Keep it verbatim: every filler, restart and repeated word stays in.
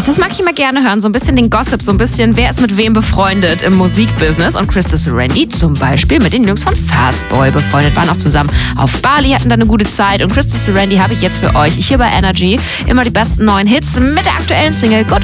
Ach, das mag ich immer gerne hören. So ein bisschen den Gossip, so ein bisschen, wer ist mit wem befreundet im Musikbusiness. Und Christus Randy zum Beispiel mit den Jungs von Fastboy befreundet, waren auch zusammen auf Bali, hatten da eine gute Zeit. Und Christus Randy habe ich jetzt für euch hier bei Energy. Immer die besten neuen Hits mit der aktuellen Single Good